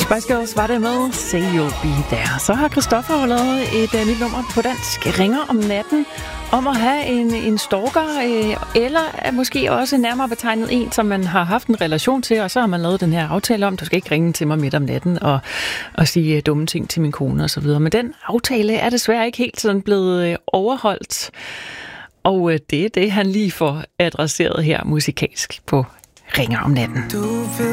Spice Girls var det med Say You'll Be There. Så har Christoffer lavet et nyt nummer på dansk, Ringer om natten, om at have en stalker, eller måske også nærmere betegnet en, som man har haft en relation til, og så har man lavet den her aftale om, du skal ikke ringe til mig midt om natten og sige dumme ting til min kone og så videre. Men den aftale er desværre ikke helt sådan blevet overholdt, og det er det, han lige får adresseret her musikalsk på Ringer om natten.